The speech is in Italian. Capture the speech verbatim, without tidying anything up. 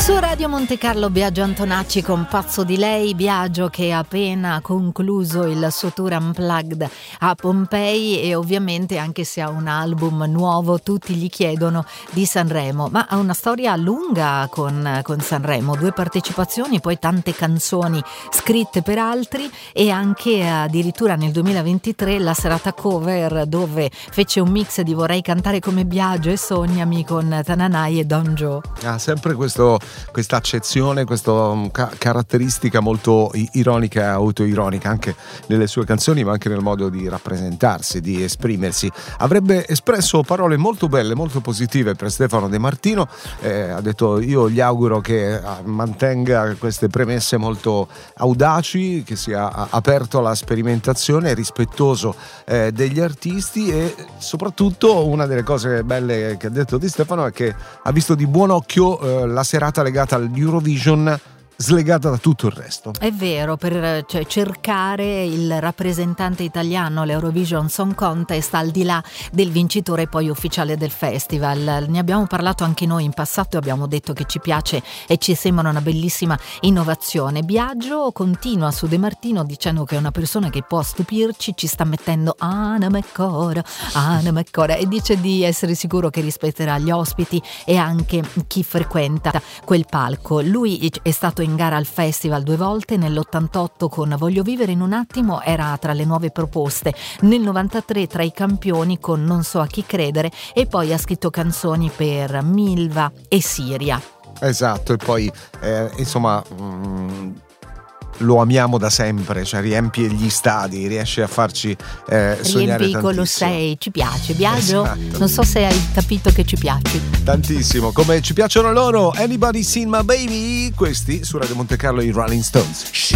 Su Radio Monte Carlo Biagio Antonacci con Pazzo di lei, Biagio che ha appena concluso il suo tour Unplugged a Pompei e ovviamente anche se ha un album nuovo tutti gli chiedono di Sanremo, ma ha una storia lunga con, con Sanremo, due partecipazioni, poi tante canzoni scritte per altri e anche addirittura nel duemilaventitré la serata cover dove fece un mix di Vorrei cantare come Biagio e Sognami con Tananai e Don Joe. Ha sempre questo questa accezione, questa ca- caratteristica molto ironica e autoironica anche nelle sue canzoni, ma anche nel modo di rappresentarsi, di esprimersi. Avrebbe espresso parole molto belle, molto positive per Stefano De Martino, eh, ha detto: io gli auguro che mantenga queste premesse molto audaci, che sia aperto alla sperimentazione, rispettoso eh, degli artisti, e soprattutto una delle cose belle che ha detto di Stefano è che ha visto di buon occhio eh, la serata legata all'Eurovision, slegata da tutto il resto. È vero, per cioè, cercare il rappresentante italiano all'Eurovision Song Contest al di là del vincitore poi ufficiale del festival. Ne abbiamo parlato anche noi in passato e abbiamo detto che ci piace e ci sembra una bellissima innovazione. Biagio continua su De Martino dicendo che è una persona che può stupirci, ci sta mettendo anima e cora, anima e cora, e dice di essere sicuro che rispetterà gli ospiti e anche chi frequenta quel palco. Lui è stato in gara al festival due volte, nell'ottantotto con Voglio vivere in un attimo era tra le nuove proposte, nel novantatré tra i campioni con Non so a chi credere e poi ha scritto canzoni per Milva e Siria. Esatto, e poi eh, insomma mh, lo amiamo da sempre, cioè riempie gli stadi, riesce a farci eh, sognare Riempi con lo sei, ci piace Biagio? Esatto. Non so se hai capito che ci piace tantissimo, come ci piacciono loro. Anybody Seen My Baby? Questi su Radio Monte Carlo i Rolling Stones.